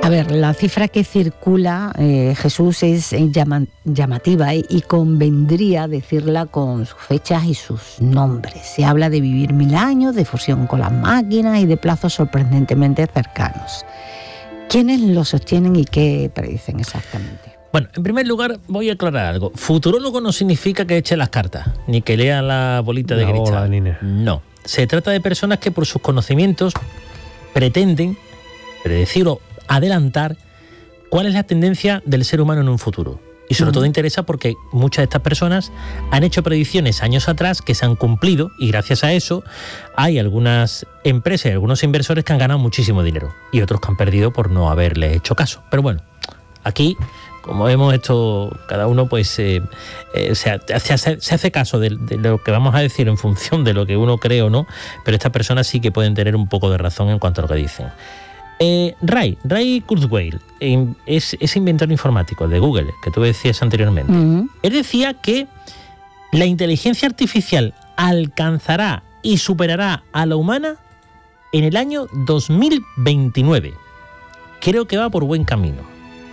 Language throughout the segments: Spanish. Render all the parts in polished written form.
A ver, la cifra que circula, Jesús, es llamativa y convendría decirla con sus fechas y sus nombres. Se habla de vivir 1000 años, de fusión con las máquinas y de plazos sorprendentemente cercanos. ¿Quiénes lo sostienen y qué predicen exactamente? Bueno, en primer lugar voy a aclarar algo. Futurólogo no significa que eche las cartas, ni que lea la bolita de cristal. No, se trata de personas que por sus conocimientos pretenden predecir o adelantar cuál es la tendencia del ser humano en un futuro. Y sobre todo interesa porque muchas de estas personas han hecho predicciones años atrás que se han cumplido y gracias a eso hay algunas empresas y algunos inversores que han ganado muchísimo dinero y otros que han perdido por no haberle hecho caso. Pero bueno, aquí, como hemos hecho cada uno, pues se hace caso de lo que vamos a decir en función de lo que uno cree o no, pero estas personas sí que pueden tener un poco de razón en cuanto a lo que dicen. Ray Kurzweil es inventor informático de Google, que tú decías anteriormente. Él decía que la inteligencia artificial alcanzará y superará a la humana en el año 2029. Creo que va por buen camino.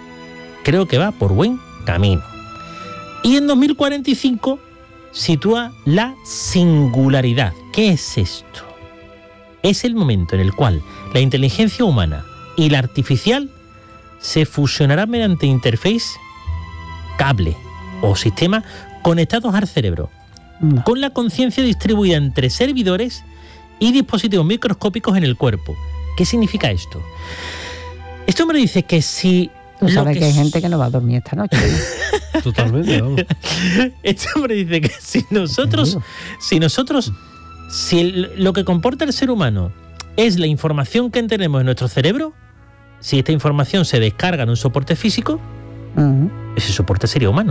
Y en 2045 sitúa la singularidad. ¿Qué es esto? Es el momento en el cual la inteligencia humana y la artificial se fusionarán mediante interface, cable o sistema conectados al cerebro, con la conciencia distribuida entre servidores y dispositivos microscópicos en el cuerpo. ¿Qué significa esto? Este hombre dice que si... Tú sabes que hay gente que no va a dormir esta noche, ¿no? Totalmente, vamos. Este hombre dice que si lo que comporta el ser humano es la información que tenemos en nuestro cerebro, si esta información se descarga en un soporte físico, ese soporte sería humano.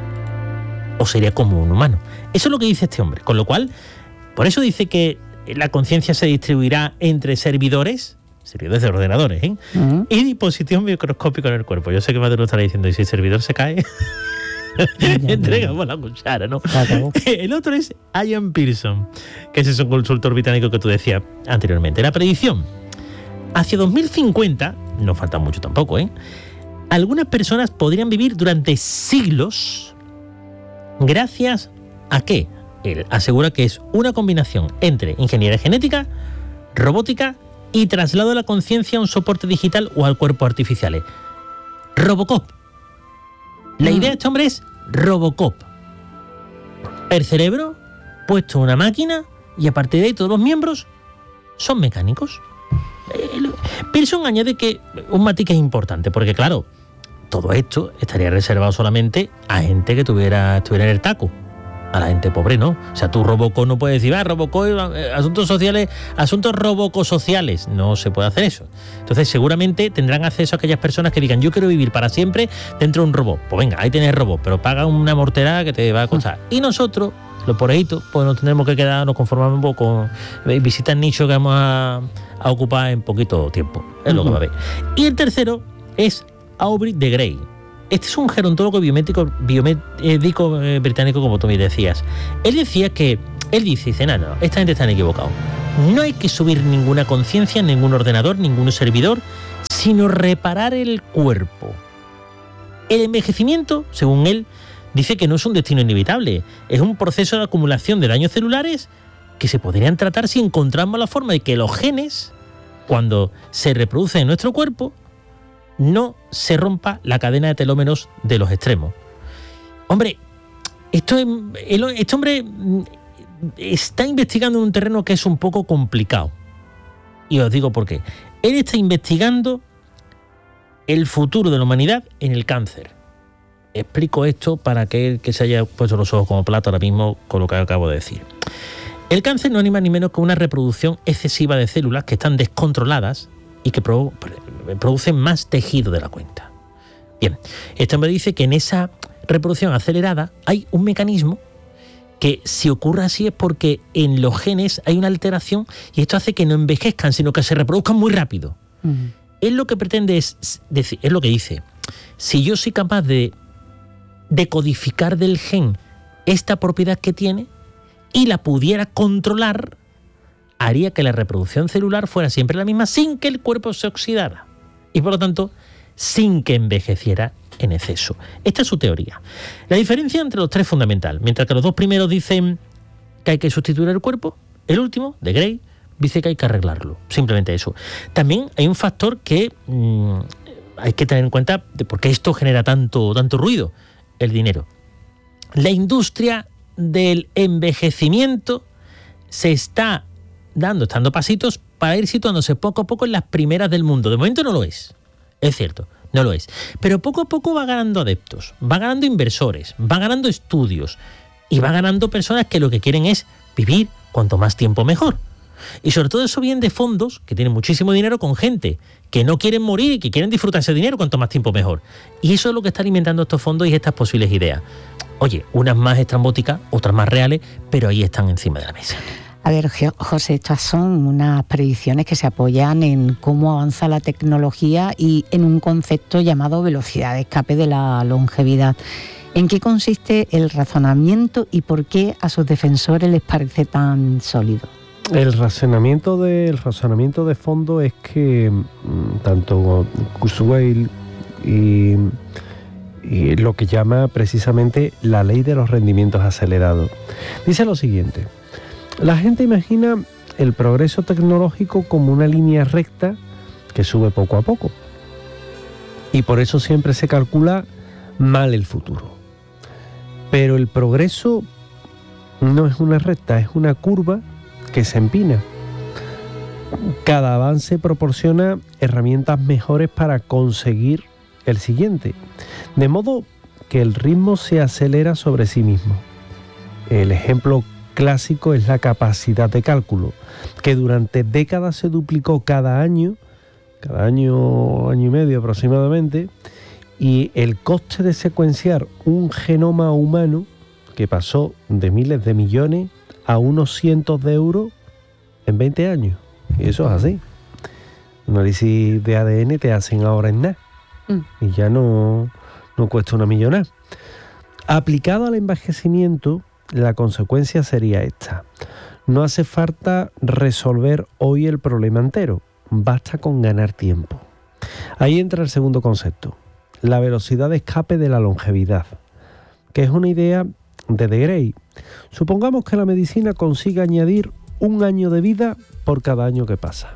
O sería como un humano. Eso es lo que dice este hombre. Con lo cual, por eso dice que la conciencia se distribuirá entre servidores de ordenadores, y dispositivos microscópicos en el cuerpo. Yo sé que más de uno estará diciendo, ¿y si el servidor se cae? Entregamos la cuchara, ¿no? El otro es Ian Pearson, que es ese consultor británico que tú decías anteriormente. La predicción: hacia 2050, no falta mucho tampoco, algunas personas podrían vivir durante siglos gracias a que él asegura que es una combinación entre ingeniería genética, robótica y traslado de la conciencia a un soporte digital o al cuerpo artificiales. Robocop. La idea de este hombre es Robocop. El cerebro puesto en una máquina y a partir de ahí todos los miembros son mecánicos. Pearson añade que un matiz que es importante, porque claro, todo esto estaría reservado solamente a gente que estuviera en el taco. A la gente pobre, ¿no? O sea, tú Robocop no puedes decir, Robocop, asuntos sociales, asuntos robocosociales. No se puede hacer eso. Entonces, seguramente tendrán acceso a aquellas personas que digan, yo quiero vivir para siempre dentro de un robot. Pues venga, ahí tienes robot, pero paga una morterada que te va a costar. Y nosotros, los poreitos, pues nos tendremos que quedar, nos conformamos un poco con visitar nichos que vamos a ocupar en poquito tiempo. Es lo que va a ver. Y el tercero es Aubrey de Grey. Este es un gerontólogo biomédico británico, como tú me decías. Él dice, no, esta gente está equivocada. No hay que subir ninguna conciencia, ningún ordenador, ningún servidor, sino reparar el cuerpo. El envejecimiento, según él, dice que no es un destino inevitable, es un proceso de acumulación de daños celulares que se podrían tratar si encontramos la forma de que los genes, cuando se reproducen en nuestro cuerpo, no se rompa la cadena de telómeros de los extremos. Hombre, este hombre está investigando en un terreno que es un poco complicado. Y os digo por qué. Él está investigando el futuro de la humanidad en el cáncer. Explico esto para que se haya puesto los ojos como plato ahora mismo con lo que acabo de decir. El cáncer no es ni más ni menos que una reproducción excesiva de células que están descontroladas y que producen más tejido de la cuenta. Bien, este hombre dice que en esa reproducción acelerada hay un mecanismo que si ocurre así es porque en los genes hay una alteración y esto hace que no envejezcan, sino que se reproduzcan muy rápido. Él lo que pretende es decir, es lo que dice, si yo soy capaz de decodificar del gen esta propiedad que tiene y la pudiera controlar, haría que la reproducción celular fuera siempre la misma sin que el cuerpo se oxidara. y por lo tanto sin que envejeciera en exceso. Esta es su teoría. La diferencia entre los tres es fundamental. Mientras que los dos primeros dicen que hay que sustituir el cuerpo, el último, de Gray, dice que hay que arreglarlo. Simplemente eso. También hay un factor que hay que tener en cuenta de por qué esto genera tanto ruido: el dinero. La industria del envejecimiento se está dando pasitos para ir situándose poco a poco en las primeras del mundo. De momento no lo es cierto, no lo es. Pero poco a poco va ganando adeptos, va ganando inversores, va ganando estudios y va ganando personas que lo que quieren es vivir cuanto más tiempo mejor. Y sobre todo eso viene de fondos que tienen muchísimo dinero con gente que no quieren morir y que quieren disfrutar ese dinero cuanto más tiempo mejor. Y eso es lo que está alimentando estos fondos y estas posibles ideas. Oye, unas más estrambóticas, otras más reales, pero ahí están encima de la mesa. A ver, José, estas son unas predicciones que se apoyan en cómo avanza la tecnología y en un concepto llamado velocidad de escape de la longevidad. ¿En qué consiste el razonamiento y por qué a sus defensores les parece tan sólido? El razonamiento de fondo es que tanto Kurzweil y lo que llama precisamente la ley de los rendimientos acelerados. Dice lo siguiente: la gente imagina el progreso tecnológico como una línea recta que sube poco a poco, y por eso siempre se calcula mal el futuro. Pero el progreso no es una recta, es una curva que se empina. Cada avance proporciona herramientas mejores para conseguir el siguiente, de modo que el ritmo se acelera sobre sí mismo. El ejemplo clásico es la capacidad de cálculo, que durante décadas se duplicó cada año y medio aproximadamente, y el coste de secuenciar un genoma humano, que pasó de miles de millones a unos cientos de euros en 20 años. Y eso es así. Un análisis de ADN te hacen ahora en nada. Y ya no cuesta una millonada. Aplicado al envejecimiento, la consecuencia sería esta: no hace falta resolver hoy el problema entero, basta con ganar tiempo. Ahí entra el segundo concepto, la velocidad de escape de la longevidad, que es una idea de Gray. Supongamos que la medicina consigue añadir 1 año de vida por cada año que pasa.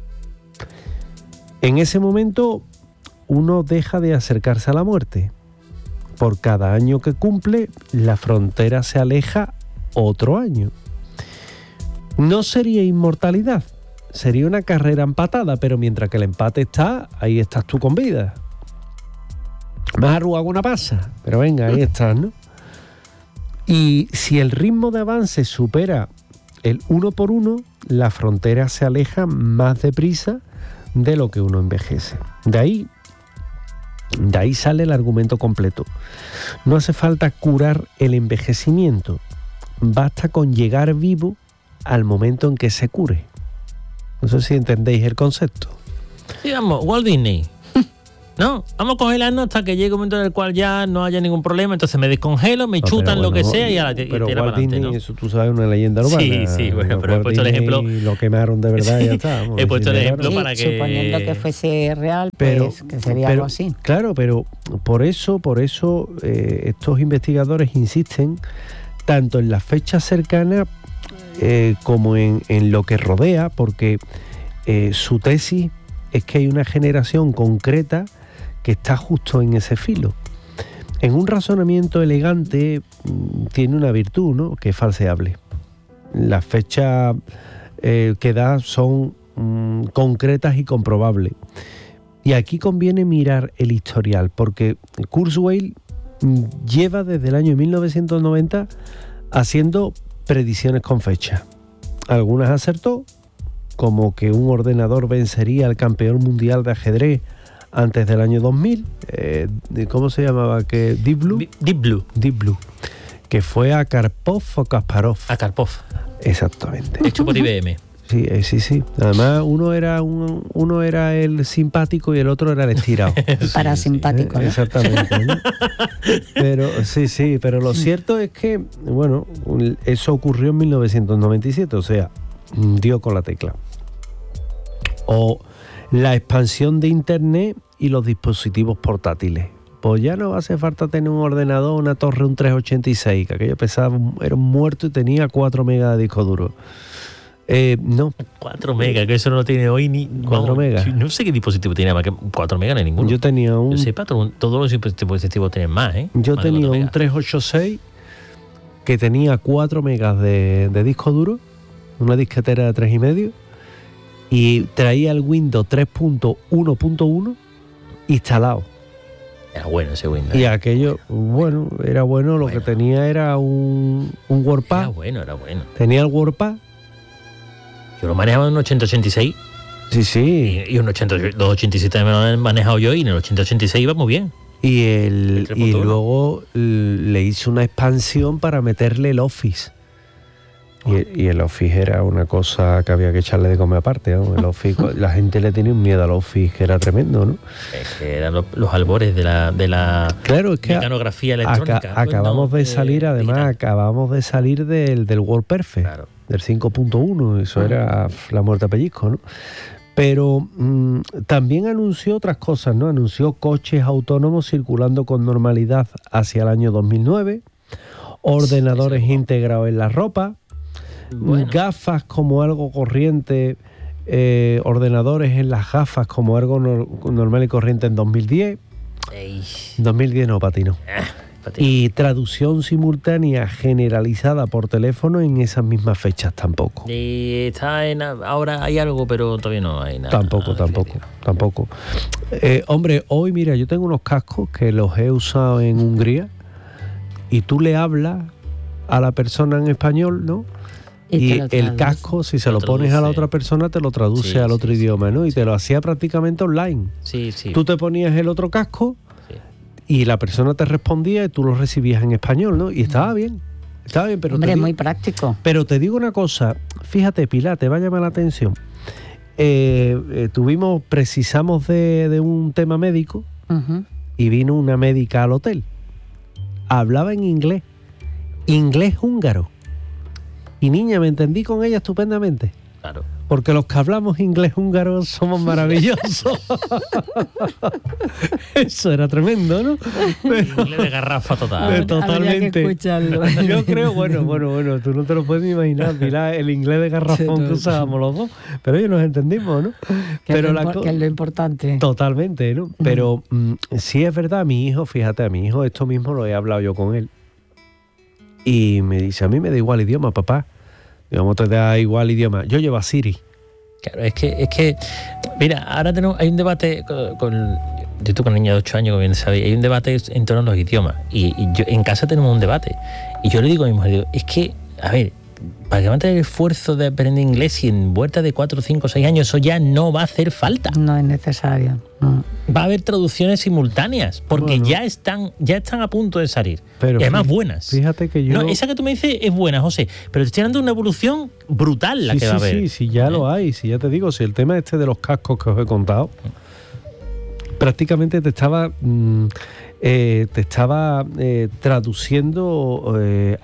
En ese momento uno deja de acercarse a la muerte. Por cada año que cumple, la frontera se aleja otro año. No sería inmortalidad, sería una carrera empatada, pero mientras que el empate está, ahí estás tú con vida. Más arrugado una pasa, pero venga, ahí estás, ¿no? Y si el ritmo de avance supera el 1 por 1, la frontera se aleja más deprisa de lo que uno envejece. De ahí sale el argumento completo. No hace falta curar el envejecimiento, basta con llegar vivo al momento en que se cure. No sé si entendéis el concepto. Digamos, Walt Disney. No, vamos a congelarnos hasta que llegue un momento en el cual ya no haya ningún problema, entonces me descongelo, me chutan bueno, lo que sea y a la tira para adelante, ¿no? Eso tú sabes, una leyenda urbana. Sí, bueno, pero he puesto el ejemplo. Lo quemaron de verdad y ya está. He puesto el ejemplo para que... Suponiendo que fuese real, pues que sería algo así. Claro, pero por eso estos investigadores insisten tanto en las fechas cercanas como en lo que rodea, porque su tesis es que hay una generación concreta que está justo en ese filo. En un razonamiento elegante tiene una virtud, ¿no?, que es falseable. Las fechas que da son concretas y comprobables. Y aquí conviene mirar el historial, porque Kurzweil lleva desde el año 1990 haciendo predicciones con fecha. Algunas acertó, como que un ordenador vencería al campeón mundial de ajedrez antes del año 2000, ¿cómo se llamaba? Deep Blue, que fue a Karpov o Kasparov. A Karpov. Exactamente. Hecho por IBM. Sí. Además, uno era el simpático y el otro era el estirado. Parasimpático, ¿no? Exactamente, ¿no? Pero lo cierto es que, bueno, eso ocurrió en 1997, o sea, dio con la tecla. O la expansión de Internet y los dispositivos portátiles. Pues ya no hace falta tener un ordenador, una torre, un 386, que aquello pesaba, era un muerto y tenía 4 megas de disco duro. No. 4 megas, que eso no lo tiene hoy ni... 4 megas. No sé qué dispositivo tenía más que 4 megas, ni ninguno. Yo tenía un... Yo sepa, todos los dispositivos tienen más, ¿eh? Yo más tenía un 386 que tenía 4 megas de disco duro, una disquetera de 3,5, y traía el Windows 3.1.1 instalado. Era bueno ese Windows. Y aquello, bueno, era bueno. Lo que tenía era un WordPad. Era bueno. Tenía el WordPad. Yo lo manejaba en un 8086. Sí. Y un 287 me lo he manejado yo, y en el 8086 iba muy bien. Y luego le hice una expansión para meterle el Office. Y el Office era una cosa que había que echarle de comer aparte, ¿no? El Office, la gente le tenía un miedo al Office que era tremendo, ¿no? Es que eran los albores de la claro, es que mecanografía electrónica. Acabamos de salir del WordPerfect, claro, del 5.1, eso era la muerte a pellizco, ¿no? Pero también anunció otras cosas, ¿no? Anunció coches autónomos circulando con normalidad hacia el año 2009, ordenadores integrados en la ropa, gafas como algo corriente, ordenadores en las gafas como algo normal y corriente en 2010. 2010 no, patino. Y traducción simultánea generalizada por teléfono en esas mismas fechas tampoco. Y ahora hay algo, pero todavía no hay nada. Tampoco. Hombre, hoy mira, yo tengo unos cascos que los he usado en Hungría y tú le hablas a la persona en español, ¿no? Y el casco, si se lo pones a la otra persona, te lo traduce al otro idioma, ¿no? Y te lo hacía prácticamente online. Sí. Tú te ponías el otro casco y la persona te respondía y tú lo recibías en español, ¿no? Y estaba bien, pero... Hombre, muy práctico. Pero te digo una cosa, fíjate, Pilar, te va a llamar la atención. Precisamos de un tema médico y vino una médica al hotel. Hablaba en inglés húngaro. Y niña, me entendí con ella estupendamente. Claro. Porque los que hablamos inglés húngaro somos maravillosos. Eso era tremendo, ¿no? Inglés de garrafa total. Totalmente. Yo creo, bueno, tú no te lo puedes ni imaginar, mira, el inglés de garrafón que usábamos los dos. Pero ellos nos entendimos, ¿no? Que es lo importante. Totalmente, ¿no? Pero sí es verdad, a mi hijo esto mismo lo he hablado yo con él. Y me dice, a mí me da igual idioma, papá. Digamos, te da igual idioma. Yo llevo a Siri. Claro, es que mira, ahora hay un debate con yo tengo una niña de 8 años, como bien sabéis, hay un debate en torno a los idiomas. Y yo, en casa tenemos un debate. Y yo le digo a mi mujer, es que, a ver, ¿para qué van a tener el esfuerzo de aprender inglés si en vuelta de 4, 5, 6 años eso ya no va a hacer falta? No es necesario. No. Va a haber traducciones simultáneas, porque ya están a punto de salir. Pero y además buenas. Fíjate que yo... No, esa que tú me dices es buena, José, pero te estoy dando una evolución brutal la que va a haber. Sí, ya lo hay. Si ya te digo, si el tema de los cascos que os he contado, prácticamente te estaba traduciendo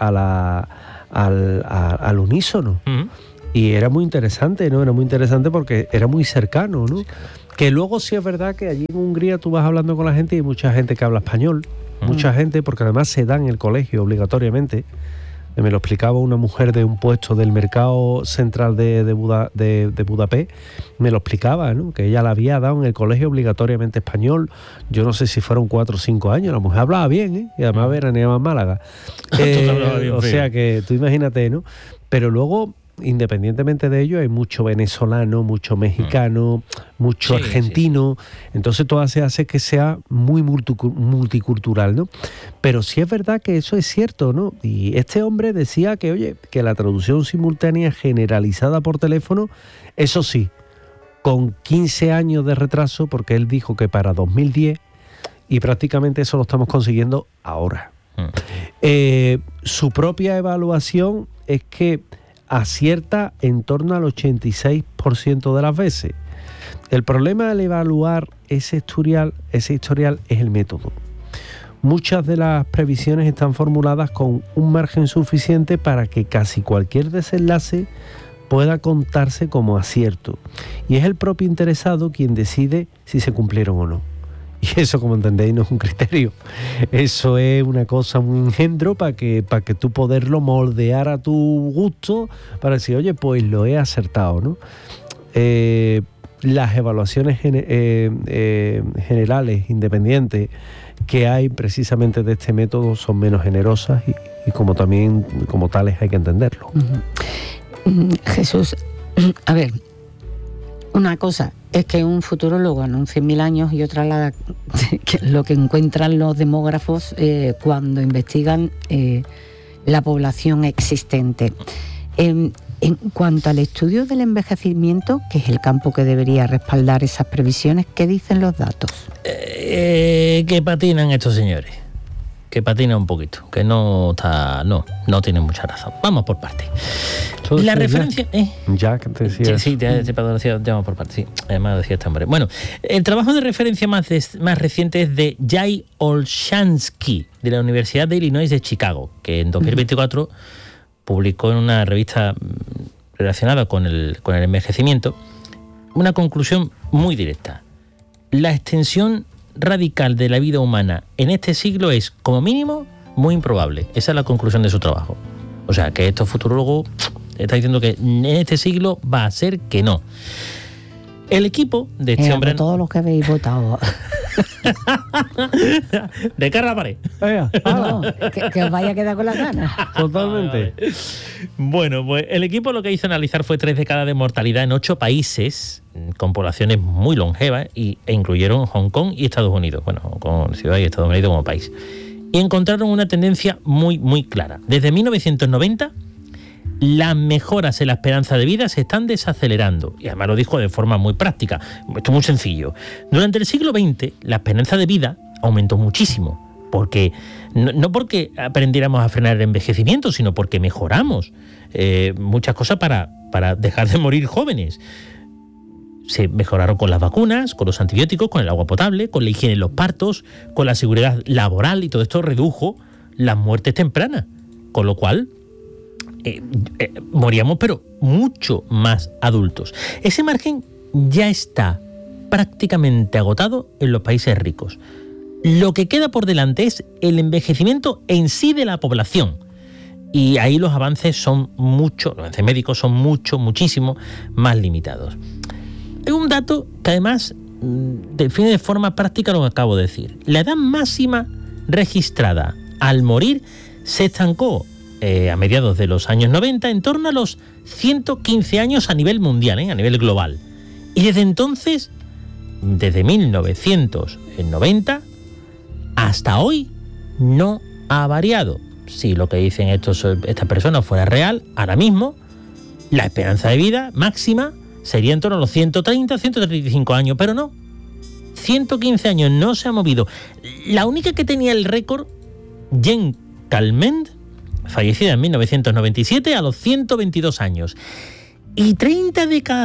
al unísono. Y era muy interesante, ¿no? Era muy interesante porque era muy cercano, ¿no? Que luego sí es verdad que allí en Hungría tú vas hablando con la gente y hay mucha gente que habla español. Mucha gente, porque además se da en el colegio obligatoriamente. Me lo explicaba una mujer de un puesto del mercado central de Budapest. Me lo explicaba, ¿no? Que ella la había dado en el colegio obligatoriamente español. Yo no sé si fueron 4 o 5 años. La mujer hablaba bien, ¿eh? Y además veraneaba en Málaga. O sea que tú imagínate, ¿no? Pero luego, independientemente de ello, hay mucho venezolano, mucho mexicano, mucho argentino. Entonces todo hace que sea muy multicultural, ¿no? Pero sí es verdad que eso es cierto, ¿no? Y este hombre decía que, oye, que la traducción simultánea generalizada por teléfono, eso sí, con 15 años de retraso, porque él dijo que para 2010, y prácticamente eso lo estamos consiguiendo ahora. Su propia evaluación es que acierta en torno al 86% de las veces. El problema al evaluar ese historial es el método. Muchas de las previsiones están formuladas con un margen suficiente para que casi cualquier desenlace pueda contarse como acierto. Y es el propio interesado quien decide si se cumplieron o no. Y eso, como entendéis, no es un criterio. Eso es una cosa muy engendro para que tú poderlo moldear a tu gusto, para decir, oye, pues lo he acertado, ¿no? Las evaluaciones generales, independientes, que hay precisamente de este método son menos generosas y como también como tales hay que entenderlo. Jesús, a ver, una cosa es que un futurólogo anuncie 1000 años y otra lo que encuentran los demógrafos cuando investigan la población existente. En cuanto al estudio del envejecimiento, que es el campo que debería respaldar esas previsiones, ¿qué dicen los datos? Que patinan estos señores. Que patina un poquito. Que no tiene mucha razón. Vamos por partes. La referencia... Ya que te decía... Sí, te vamos por partes. Sí, además decía este hombre. Bueno, el trabajo de referencia más reciente es de Jay Olshansky, de la Universidad de Illinois de Chicago, que en 2024... publicó en una revista relacionada con el envejecimiento una conclusión muy directa. La extensión radical de la vida humana en este siglo es, como mínimo, muy improbable. Esa es la conclusión de su trabajo. O sea, que estos futurólogos está diciendo que en este siglo va a ser que no. El equipo de este hombre... Todos los que habéis votado. De cara a la pared. No, que os vaya a quedar con las ganas. Totalmente. Bueno, pues el equipo lo que hizo analizar fue 3 décadas de mortalidad en 8 países con poblaciones muy longevas e incluyeron Hong Kong y Estados Unidos. Bueno, Hong Kong ciudad y Estados Unidos como país. Y encontraron una tendencia muy, muy clara. Desde 1990... las mejoras en la esperanza de vida se están desacelerando. Y además lo dijo de forma muy práctica. Esto es muy sencillo. Durante el siglo XX, la esperanza de vida aumentó muchísimo. Porque no porque aprendiéramos a frenar el envejecimiento, sino porque mejoramos muchas cosas para dejar de morir jóvenes. Se mejoraron con las vacunas, con los antibióticos, con el agua potable, con la higiene en los partos, con la seguridad laboral, y todo esto redujo las muertes tempranas. Con lo cual... moríamos, pero mucho más adultos. Ese margen ya está prácticamente agotado en los países ricos. Lo que queda por delante es el envejecimiento en sí de la población. Y ahí los avances los avances médicos son muchísimo más limitados. Hay un dato que además define de forma práctica lo que acabo de decir. La edad máxima registrada al morir se estancó a mediados de los años 90 en torno a los 115 años a nivel mundial, a nivel global. Y desde entonces, desde 1990 hasta hoy, no ha variado. Si lo que dicen estas personas fuera real, ahora mismo la esperanza de vida máxima sería en torno a los 130, 135 años, pero no. 115 años no se ha movido. La única que tenía el récord, Jeanne Calment, fallecida en 1997 a los 122 años. Y 30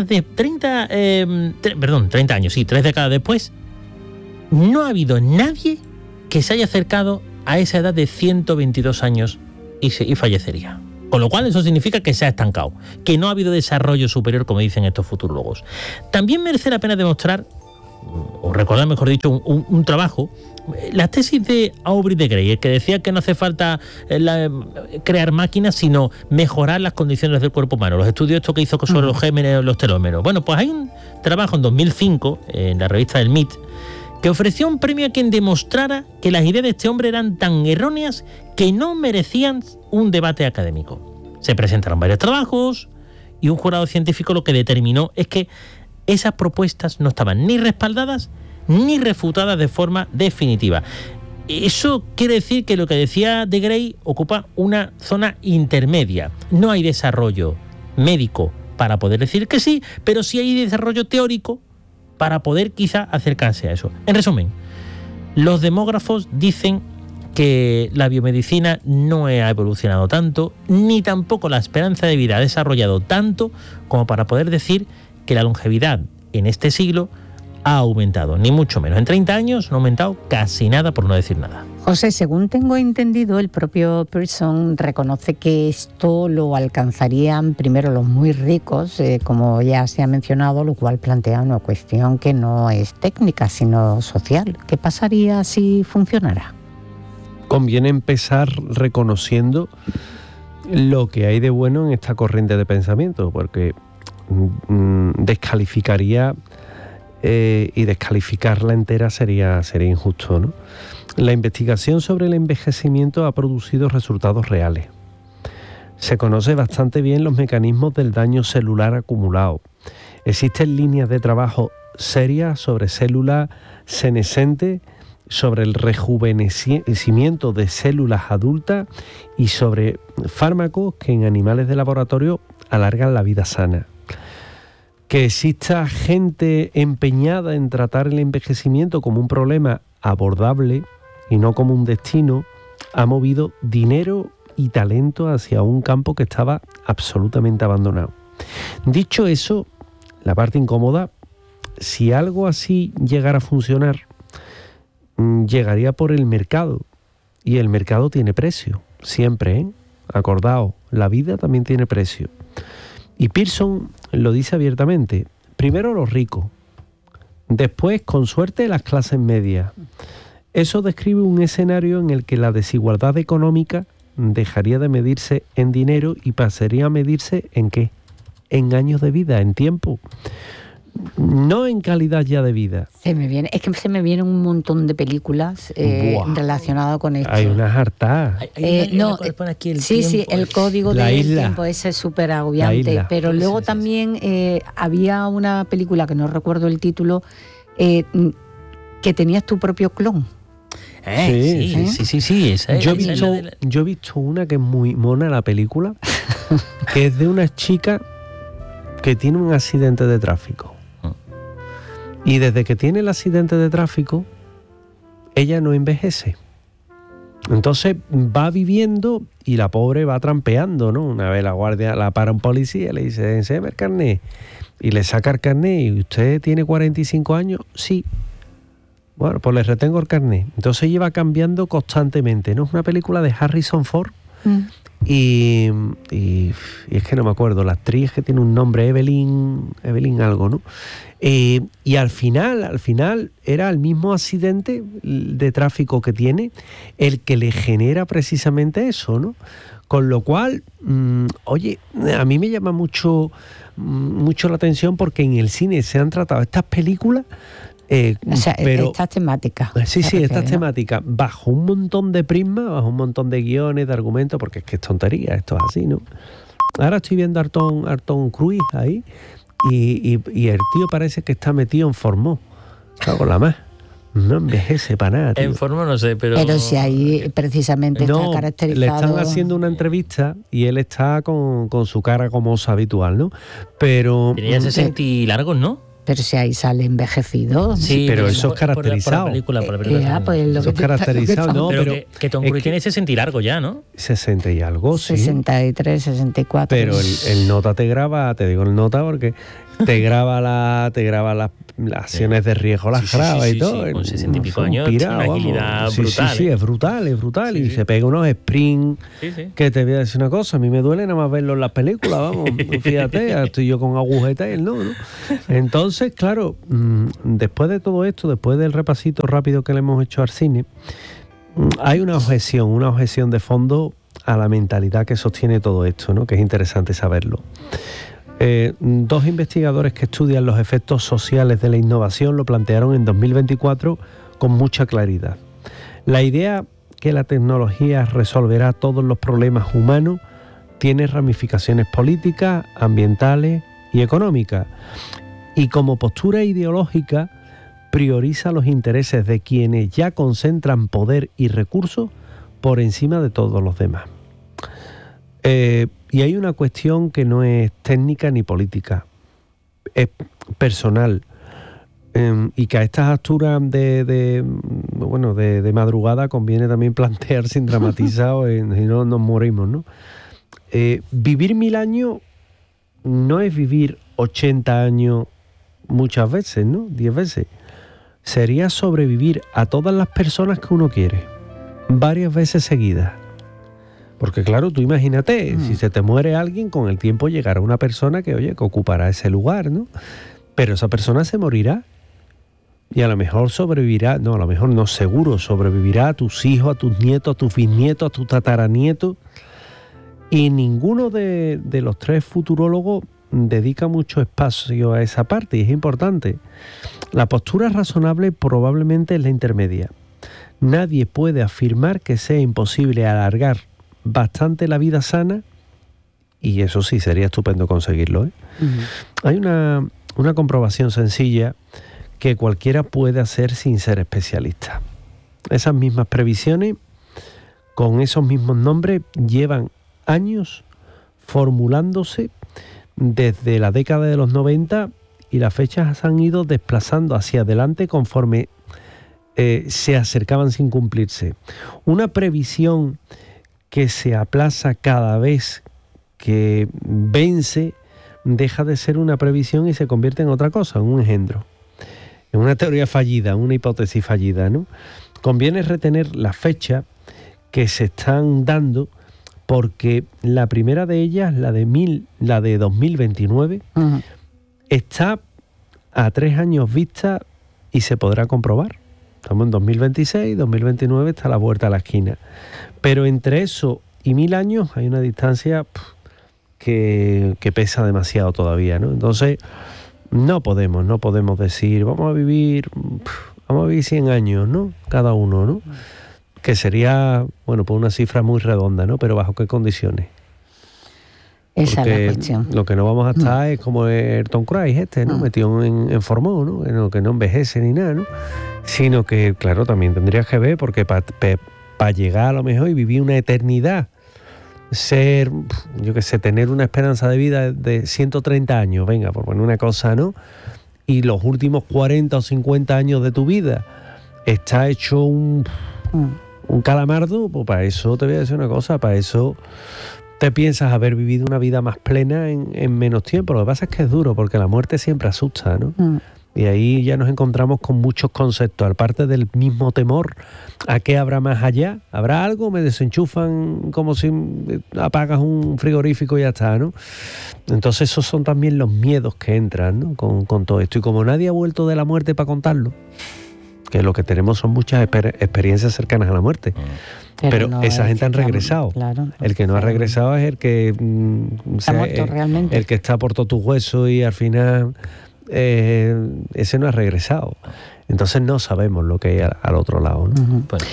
años, 3 décadas después, no ha habido nadie que se haya acercado a esa edad de 122 años y fallecería. Con lo cual eso significa que se ha estancado, que no ha habido desarrollo superior, como dicen estos futurólogos. También merece la pena demostrar, o recordar mejor dicho, un trabajo, la tesis de Aubrey de Grey, que decía que no hace falta crear máquinas, sino mejorar las condiciones del cuerpo humano. Los estudios estos que hizo sobre los gémenes, los telómeros. Bueno, pues hay un trabajo en 2005 en la revista del MIT que ofreció un premio a quien demostrara que las ideas de este hombre eran tan erróneas que no merecían un debate académico. Se presentaron varios trabajos y un jurado científico lo que determinó es que esas propuestas no estaban ni respaldadas ni refutadas de forma definitiva. Eso quiere decir que lo que decía de Grey ocupa una zona intermedia. No hay desarrollo médico para poder decir que sí, pero sí hay desarrollo teórico para poder quizá acercarse a eso. En resumen, los demógrafos dicen que la biomedicina no ha evolucionado tanto, ni tampoco la esperanza de vida ha desarrollado tanto como para poder decir que la longevidad en este siglo ha aumentado, ni mucho menos. En 30 años no ha aumentado casi nada, por no decir nada. José, según tengo entendido, el propio Pearson reconoce que esto lo alcanzarían primero los muy ricos, como ya se ha mencionado, lo cual plantea una cuestión que no es técnica, sino social. ¿Qué pasaría si funcionara? Conviene empezar reconociendo lo que hay de bueno en esta corriente de pensamiento, porque descalificaría y descalificarla entera sería injusto, ¿no? La investigación sobre el envejecimiento ha producido resultados reales. Se conoce bastante bien los mecanismos del daño celular acumulado. Existen líneas de trabajo serias sobre células senescentes, sobre el rejuvenecimiento de células adultas y sobre fármacos que en animales de laboratorio alargan la vida sana. Que exista gente empeñada en tratar el envejecimiento como un problema abordable y no como un destino, ha movido dinero y talento hacia un campo que estaba absolutamente abandonado. Dicho eso, la parte incómoda, si algo así llegara a funcionar, llegaría por el mercado, y el mercado tiene precio, siempre, ¿eh? Acordaos, la vida también tiene precio. Y Pearson lo dice abiertamente, primero los ricos, después, con suerte, las clases medias. Eso describe un escenario en el que la desigualdad económica dejaría de medirse en dinero y pasaría a medirse ¿en qué? En años de vida, en tiempo. No en calidad ya de vida. Se me vienen un montón de películas relacionadas con esto. Hay unas hartas. Sí, el código del tiempo, ese es súper agobiante. Pero luego también había una película que no recuerdo el título, que tenías tu propio clon. Sí. Yo he visto una que es muy mona, la película, que es de una chica que tiene un accidente de tráfico. Y desde que tiene el accidente de tráfico, ella no envejece. Entonces va viviendo y la pobre va trampeando, ¿no? Una vez la guardia la para un policía y le dice, enséñame el carnet. Y le saca el carnet y ¿usted tiene 45 años? Sí. Bueno, pues le retengo el carnet. Entonces lleva cambiando constantemente, ¿no? Es una película de Harrison Ford. Y es que no me acuerdo, la actriz que tiene un nombre, Evelyn algo, ¿no? Y al final era el mismo accidente de tráfico que tiene el que le genera precisamente eso, ¿no? Con lo cual, oye, a mí me llama mucho la atención porque en el cine se han tratado estas películas. Pero estas temáticas. Sí, estas temáticas, bajo un montón de prismas, bajo un montón de guiones, de argumentos, porque es que es tontería, esto es así, ¿no? Ahora estoy viendo a Tom Cruise ahí y el tío parece que está metido en Formó. Con la más. No envejece para nada, tío. En Formó no sé, pero si ahí precisamente está caracterizado. Le están haciendo una entrevista y él está con su cara como habitual, ¿no? Pero tenía 60 y largos, ¿no? Pero si ahí sale envejecido. Sí, pero eso es caracterizado. Por la película. Eso es caracterizado, ¿no? Pero que Tom Cruise tiene 60 y largo ya, ¿no? 60 y algo, sí. 63, 64. Pero el nota te graba, te digo el nota porque te graba las acciones de riesgo, las graba y todo. Sí, con 60 y pico años, una agilidad brutal. Sí, es brutal. Y se pega unos sprints que te voy a decir una cosa, a mí me duele nada más verlo en las películas, vamos, fíjate, estoy yo con agujetas y él no. Entonces, claro, después de todo esto, después del repasito rápido que le hemos hecho al cine, hay una objeción de fondo a la mentalidad que sostiene todo esto, ¿no? Que es interesante saberlo. Dos investigadores que estudian los efectos sociales de la innovación lo plantearon en 2024 con mucha claridad. La idea que la tecnología resolverá todos los problemas humanos tiene ramificaciones políticas, ambientales y económicas. Y como postura ideológica, prioriza los intereses de quienes ya concentran poder y recursos por encima de todos los demás. Y hay una cuestión que no es técnica ni política, es personal, y que a estas alturas de madrugada conviene también plantear sin dramatizar, si no nos morimos, ¿no? Vivir 1000 años no es vivir 80 años muchas veces, ¿no? 10 veces. Sería sobrevivir a todas las personas que uno quiere, varias veces seguidas. Porque claro, tú imagínate, si se te muere alguien, con el tiempo llegará una persona que, oye, que ocupará ese lugar, ¿no? Pero esa persona se morirá. Y a lo mejor sobrevivirá, no, a lo mejor no, seguro, sobrevivirá a tus hijos, a tus nietos, a tus bisnietos, a tus tataranietos. Y ninguno de los tres futurólogos dedica mucho espacio a esa parte, y es importante. La postura razonable probablemente es la intermedia. Nadie puede afirmar que sea imposible alargar bastante la vida sana, y eso sí, sería estupendo conseguirlo, ¿eh? Hay una comprobación sencilla que cualquiera puede hacer sin ser especialista. Esas mismas previsiones, con esos mismos nombres, llevan años formulándose desde la década de los 90, y las fechas se han ido desplazando hacia adelante conforme se acercaban sin cumplirse. Una previsión que se aplaza cada vez que vence deja de ser una previsión y se convierte en otra cosa, en un engendro, en una teoría fallida, en una hipótesis fallida, ¿no? Conviene retener la fecha que se están dando, porque la primera de ellas, la de 2029, está a 3 años vista y se podrá comprobar. Estamos en 2026, 2029 está a la vuelta a la esquina. Pero entre eso y 1000 años hay una distancia que pesa demasiado todavía, ¿no? Entonces, no podemos decir, vamos a vivir 100 años, ¿no? Cada uno, ¿no? Que sería, bueno, pues una cifra muy redonda, ¿no? Pero ¿bajo qué condiciones? Esa es la cuestión. Lo que no vamos a estar es como el Tom Cruise ¿no? Metido en formón, ¿no? Que no envejece ni nada, ¿no? Sino que, claro, también tendrías que ver, porque para llegar a lo mejor y vivir una eternidad, ser, yo qué sé, tener una esperanza de vida de 130 años, venga, por poner una cosa, ¿no? Y los últimos 40 o 50 años de tu vida está hecho un calamardo, pues para eso te voy a decir una cosa, para eso te piensas haber vivido una vida más plena en menos tiempo. Lo que pasa es que es duro, porque la muerte siempre asusta, ¿no? Y ahí ya nos encontramos con muchos conceptos, aparte del mismo temor a qué habrá más allá. ¿Habrá algo? Me desenchufan como si apagas un frigorífico y ya está, ¿no? Entonces esos son también los miedos que entran, ¿no? con todo esto. Y como nadie ha vuelto de la muerte para contarlo, que lo que tenemos son muchas experiencias cercanas a la muerte. Pero no, esa gente han regresado. Claro, el que no ha regresado es el que está muerto realmente. El que está por todos tus huesos y al final ese no ha regresado. Entonces no sabemos lo que hay al otro lado, ¿no? Pues.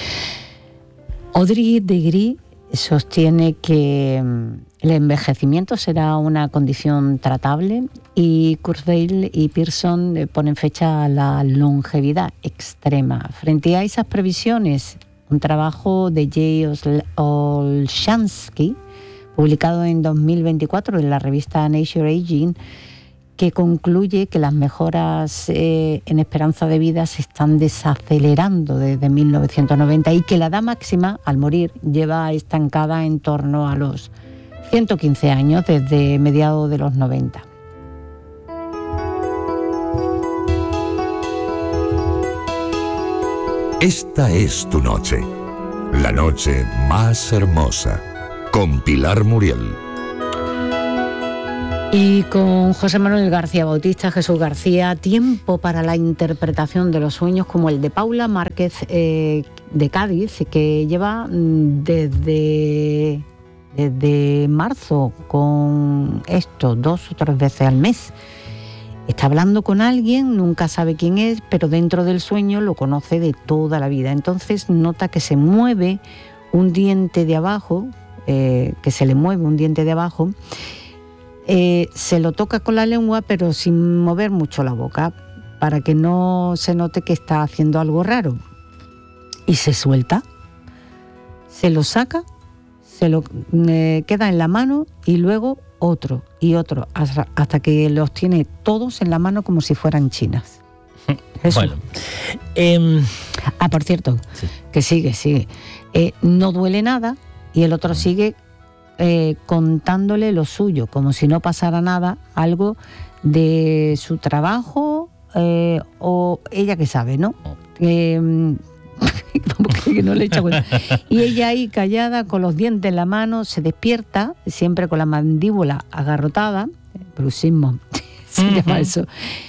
Audrey de Gris sostiene que el envejecimiento será una condición tratable, y Kurzweil y Pearson ponen fecha a la longevidad extrema. Frente a esas previsiones, un trabajo de Jay Olshansky, publicado en 2024 en la revista Nature Aging, que concluye que las mejoras en esperanza de vida se están desacelerando desde 1990 y que la edad máxima al morir lleva estancada en torno a los 115 años desde mediados de los 90. Esta es tu noche, la noche más hermosa, con Pilar Muriel. Y con José Manuel García Bautista, Jesús García, tiempo para la interpretación de los sueños, como el de Paula Márquez de Cádiz, que lleva desde marzo con esto 2 o 3 veces al mes. Está hablando con alguien, nunca sabe quién es, pero dentro del sueño lo conoce de toda la vida. Entonces nota que se mueve un diente de abajo, que se le mueve un diente de abajo. Se lo toca con la lengua, pero sin mover mucho la boca, para que no se note que está haciendo algo raro. Y se suelta, se lo saca, se lo queda en la mano, y luego otro y otro, hasta que los tiene todos en la mano como si fueran chinas. Eso. Bueno. Por cierto, sí. Que sigue. No duele nada, y el otro sigue contándole lo suyo, como si no pasara nada, algo de su trabajo, o ella que sabe, ¿no? Que no le echa cuenta. Y ella ahí callada, con los dientes en la mano, se despierta, siempre con la mandíbula agarrotada, bruxismo, se llama eso,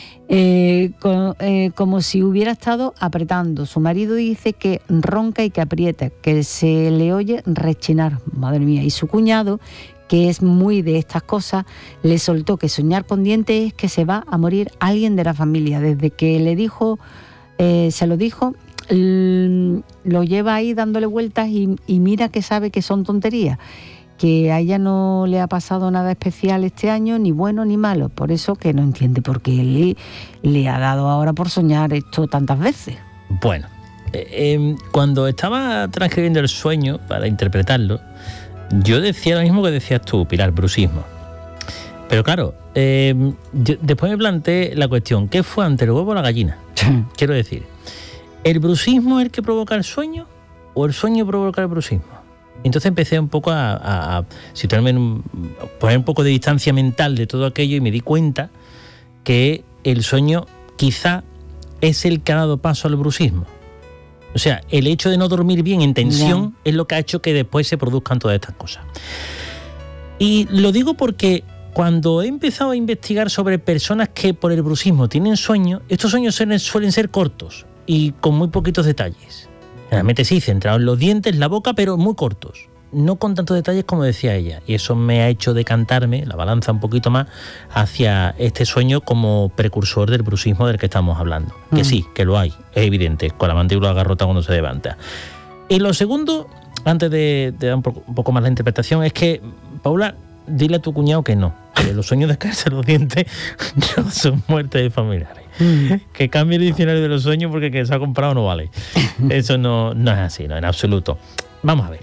como si hubiera estado apretando. Su marido dice que ronca y que aprieta, que se le oye rechinar, madre mía. Y su cuñado, que es muy de estas cosas, le soltó que soñar con dientes es que se va a morir alguien de la familia. Desde que le dijo, se lo dijo, lo lleva ahí dándole vueltas y mira que sabe que son tonterías, que a ella no le ha pasado nada especial este año, ni bueno ni malo, por eso que no entiende por qué le ha dado ahora por soñar esto tantas veces. Bueno, cuando estaba transcribiendo el sueño para interpretarlo, yo decía lo mismo que decías tú, Pilar, bruxismo. Pero claro, después me planteé la cuestión, ¿qué fue antes, el huevo o la gallina? Quiero decir, ¿el bruxismo es el que provoca el sueño o el sueño provoca el bruxismo? Entonces empecé un poco a situarme, poner un poco de distancia mental de todo aquello y me di cuenta que el sueño quizá es el que ha dado paso al bruxismo. O sea, el hecho de no dormir bien en tensión es lo que ha hecho que después se produzcan todas estas cosas. Y lo digo porque cuando he empezado a investigar sobre personas que por el bruxismo tienen sueños, estos sueños suelen ser cortos y con muy poquitos detalles. Realmente sí, centrados en los dientes, la boca, pero muy cortos. No con tantos detalles como decía ella. Y eso me ha hecho decantarme la balanza un poquito más hacia este sueño como precursor del bruxismo del que estamos hablando. Que sí, que lo hay, es evidente, con la mandíbula agarrota cuando se levanta. Y lo segundo, antes de dar un poco más la interpretación, es que, Paula, dile a tu cuñado que no, que los sueños de caerse los dientes no son muertes de familiares. Que cambie el diccionario de los sueños porque que se ha comprado no vale. Eso no es así, no, en absoluto. Vamos a ver.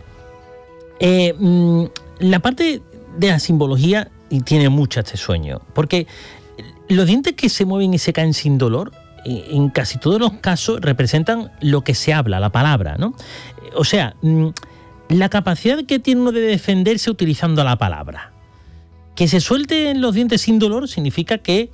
La parte de la simbología tiene mucho este sueño, porque los dientes que se mueven y se caen sin dolor, en casi todos los casos representan lo que se habla, la palabra, ¿no? O sea, la capacidad que tiene uno de defenderse utilizando la palabra. Que se suelten los dientes sin dolor significa que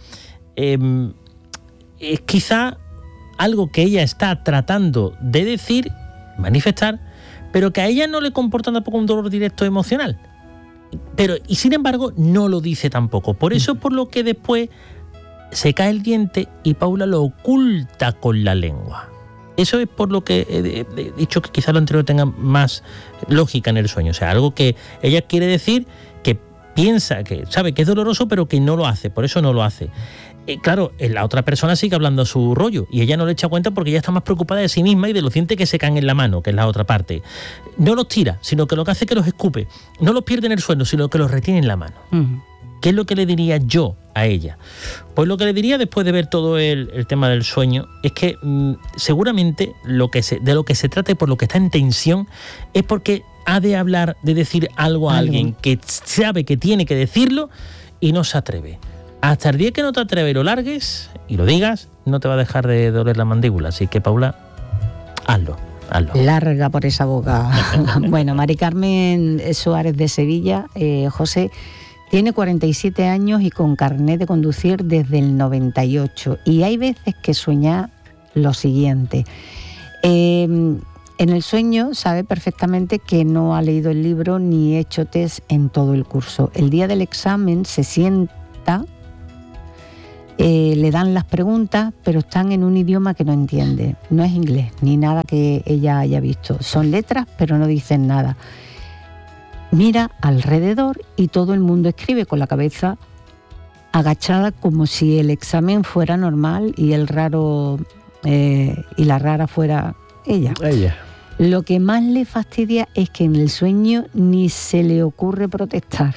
es quizá algo que ella está tratando de decir, manifestar, pero que a ella no le comporta tampoco un dolor directo emocional. Y sin embargo, no lo dice tampoco. Por eso es por lo que después se cae el diente y Paula lo oculta con la lengua. Eso es por lo que he dicho que quizá lo anterior tenga más lógica en el sueño. O sea, algo que ella quiere decir, que piensa, que sabe que es doloroso, pero que no lo hace. Por eso no lo hace. Claro, la otra persona sigue hablando a su rollo y ella no le echa cuenta porque ella está más preocupada de sí misma y de los dientes que se caen en la mano, que es la otra parte. No los tira, sino que lo que hace es que los escupe. No los pierde en el suelo, sino que los retiene en la mano. ¿Qué es lo que le diría yo a ella? Pues lo que le diría después de ver todo el tema del sueño es que seguramente de lo que se trata y por lo que está en tensión es porque ha de hablar, de decir algo a alguien que sabe que tiene que decirlo y no se atreve. Hasta el día que no te atreves y lo largues y lo digas, no te va a dejar de doler la mandíbula. Así que, Paula, hazlo. Larga por esa boca. Bueno, Mari Carmen Suárez de Sevilla, José, tiene 47 años y con carnet de conducir desde el 98. Y hay veces que sueña lo siguiente. En el sueño sabe perfectamente que no ha leído el libro ni hecho test en todo el curso. El día del examen se sienta... le dan las preguntas, pero están en un idioma que no entiende. No es inglés, ni nada que ella haya visto. Son letras, pero no dicen nada. Mira alrededor y todo el mundo escribe con la cabeza agachada como si el examen fuera normal y el raro y la rara fuera ella. Lo que más le fastidia es que en el sueño ni se le ocurre protestar.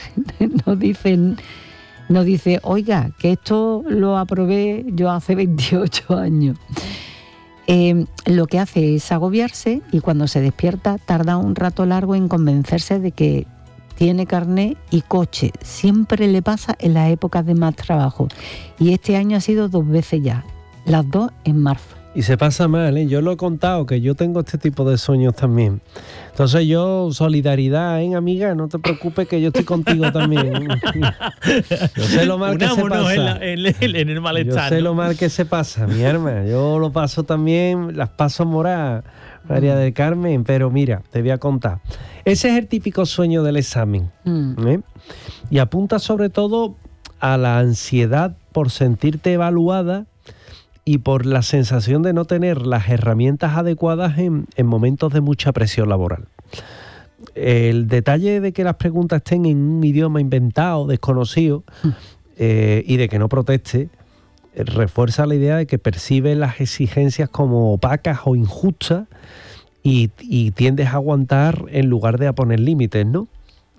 No dice, oiga, que esto lo aprobé yo hace 28 años. Lo que hace es agobiarse y cuando se despierta tarda un rato largo en convencerse de que tiene carné y coche. Siempre le pasa en las épocas de más trabajo. Y este año ha sido 2 veces ya, las 2 en marzo. Y se pasa mal, ¿eh? Yo lo he contado, que yo tengo este tipo de sueños también. Entonces yo, solidaridad, amiga, no te preocupes que yo estoy contigo también. Yo sé lo mal que se pasa. En el malestar. Yo sé lo mal que se pasa, mi arma. Yo lo paso también, las paso moradas, María del Carmen. Pero mira, te voy a contar. Ese es el típico sueño del examen. ¿Eh? Y apunta sobre todo a la ansiedad por sentirte evaluada y por la sensación de no tener las herramientas adecuadas en momentos de mucha presión laboral. El detalle de que las preguntas estén en un idioma inventado, desconocido, y de que no proteste, refuerza la idea de que percibe las exigencias como opacas o injustas y tiendes a aguantar en lugar de a poner límites, ¿no?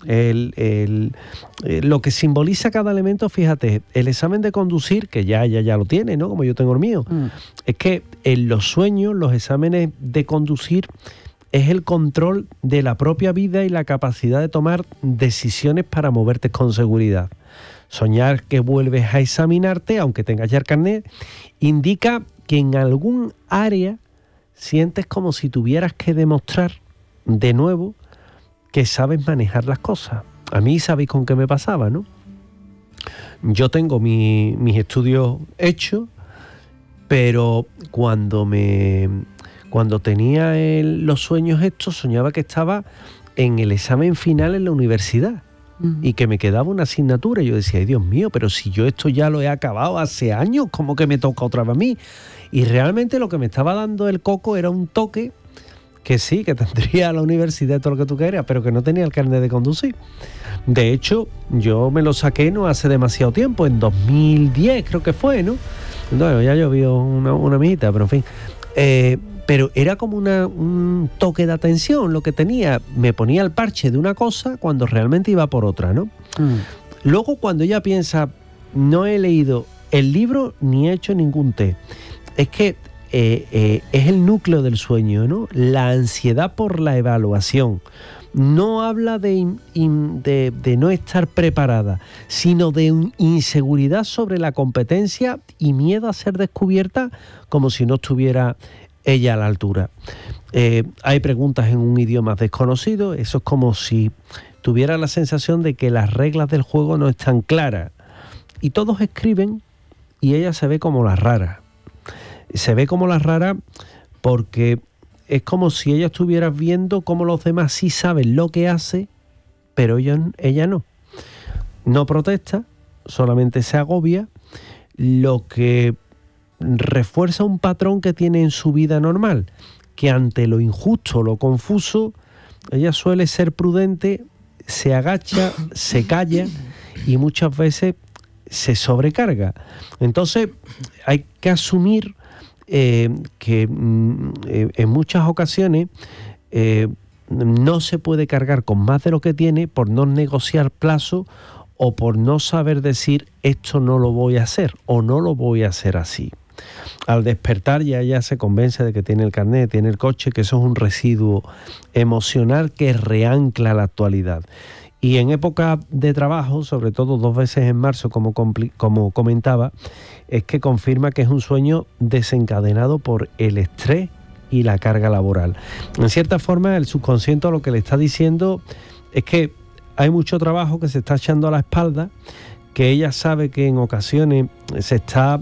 Lo que simboliza cada elemento, fíjate, el examen de conducir, que ya lo tiene, ¿no? Como yo tengo el mío, es que en los sueños, los exámenes de conducir es el control de la propia vida y la capacidad de tomar decisiones para moverte con seguridad. Soñar que vuelves a examinarte, aunque tengas ya el carnet, indica que en algún área sientes como si tuvieras que demostrar de nuevo que sabes manejar las cosas. A mí, ¿sabéis con qué me pasaba, no? Yo tengo mis estudios hechos, pero cuando tenía los sueños estos, soñaba que estaba en el examen final en la universidad y que me quedaba una asignatura. Y yo decía, ay, Dios mío, pero si yo esto ya lo he acabado hace años, ¿cómo que me toca otra vez a mí? Y realmente lo que me estaba dando el coco era un toque que sí, que tendría la universidad todo lo que tú quieras, pero que no tenía el carnet de conducir. De hecho, yo me lo saqué no hace demasiado tiempo, en 2010 creo que fue, ¿no? No, ya llovió una mitad, pero en fin. Pero era como un toque de atención lo que tenía. Me ponía el parche de una cosa cuando realmente iba por otra, ¿no? Luego, cuando ella piensa, no he leído el libro ni he hecho ningún test, es que es el núcleo del sueño, ¿no? La ansiedad por la evaluación. No habla de no estar preparada, sino de inseguridad sobre la competencia y miedo a ser descubierta como si no estuviera ella a la altura. Hay preguntas en un idioma desconocido. Eso es como si tuviera la sensación de que las reglas del juego no están claras. Y todos escriben y ella se ve como la rara. Se ve como la rara porque es como si ella estuviera viendo cómo los demás sí saben lo que hace, pero ella no. No protesta, solamente se agobia, lo que refuerza un patrón que tiene en su vida normal, que ante lo injusto, lo confuso, ella suele ser prudente, se agacha, se calla y muchas veces se sobrecarga. Entonces hay que asumir que en muchas ocasiones no se puede cargar con más de lo que tiene por no negociar plazo o por no saber decir esto no lo voy a hacer o no lo voy a hacer así. Al despertar ya se convence de que tiene el carnet, tiene el coche, que eso es un residuo emocional que reancla la actualidad. Y en época de trabajo, sobre todo 2 veces en marzo, como comentaba, es que confirma que es un sueño desencadenado por el estrés y la carga laboral. En cierta forma, el subconsciente lo que le está diciendo es que hay mucho trabajo que se está echando a la espalda, que ella sabe que en ocasiones se está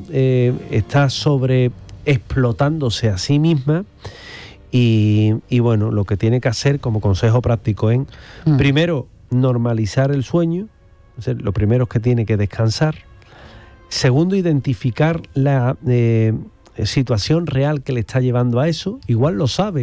sobreexplotándose a sí misma. Y bueno, lo que tiene que hacer como consejo práctico es, primero, normalizar el sueño. O sea, lo primero es que tiene que descansar. Segundo, identificar la situación real que le está llevando a eso. Igual lo sabe,